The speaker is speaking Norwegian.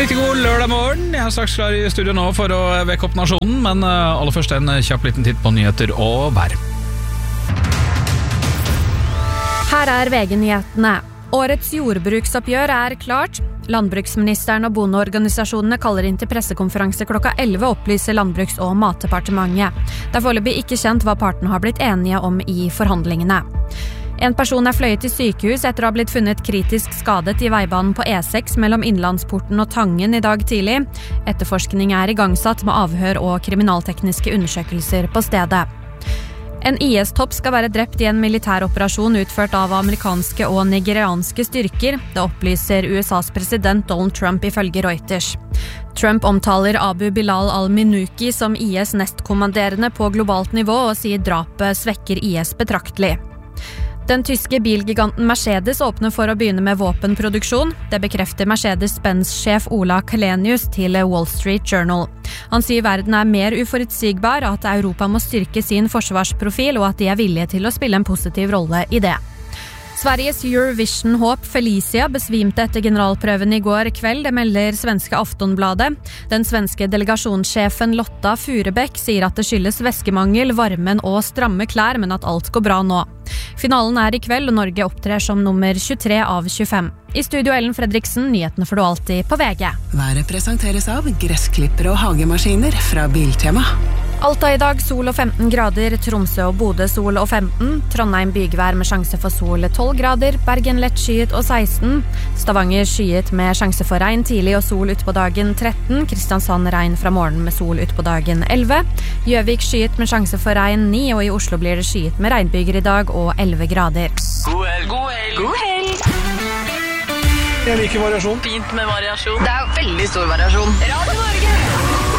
Riktig god lørdag morgen. Jeg er straks klar i studio nå for å vekke opp nasjonen, men aller først en kjapp liten titt på nyheter og vær. Her er VG-nyhetene. Årets jordbruksoppgjør er klart. Landbruksministeren og bondeorganisasjonene kaller inn til pressekonferanse klokka 11, opplyser Landbruks- og matdepartementet. Det er foreløpig ikke kjent hva partene har blitt enige om i forhandlingene. En person er fløyet til sykehus etter å ha blitt funnet kritisk skadet i veibanen på E6 mellom Innlandsporten og Tangen i dag tidlig. Etterforskning er igangsatt med avhør og kriminaltekniske undersøkelser på stedet. En IS-topp skal være drept i en militæroperasjon utført av amerikanske og nigerianske styrker. Det opplyser USAs president Donald Trump ifølge Reuters. Trump omtaler Abu Bilal al-Minuki som IS nestkommanderende på globalt nivå og sier drapet svekker IS betraktelig. Den tyske bilgiganten Mercedes åpner for å begynne med våpenproduksjon. Det bekrefter Mercedes-Benz-sjef Ola Källenius til Wall Street Journal. Han sier verden er mer uforutsigbar, at Europa må styrke sin forsvarsprofil og at de er villige til å spille en positiv rolle i det. Sveriges Eurovision-håp Felicia besvimte etter generalprøven i går kveld, det melder svenske Aftonbladet. Den svenske delegasjonssjefen Lotta Furebäck sier at det skyldes væskemangel, varmen og stramme klær, men at alt går bra nå. Finalen er i kveld, og Norge opptrer som nummer 23 av 25. I studio Ellen Fredriksen, nyhetene får du alltid på VG. Været presenteres av gressklippere og hagemaskiner fra Biltema. Alta i dag sol og 15 grader, Tromsø og Bodø sol og 15, Trondheim bygvær med sjanse for sol 12 grader, Bergen lett skyet og 16, Stavanger skyet med sjanse for regn tidlig og sol ut på dagen 13, Kristiansand regn fra morgenen med sol ut på dagen 11, Gjøvik skyet med sjanse for regn 9, og i Oslo blir det skyet med regnbyger i dag og 11 grader. God helg! God helg! God helg! Jeg liker variasjon. Fint med variasjon. Det er veldig stor variasjon. Radio